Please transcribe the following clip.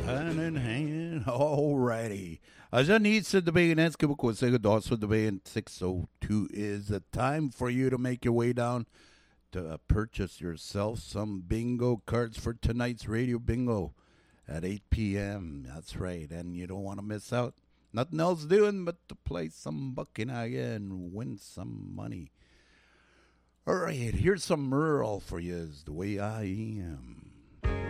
Hand in hand. Alrighty. Janitza sa Dabayan and Skibako also Dabayan 602 is the time for you to make your way down to purchase yourself some bingo cards for tonight's radio bingo at 8 p.m. That's right. And you don't want to miss out. Nothing else doing but to play some Buckinaga and win some money. All right, here's some Merle for you, is the way I am.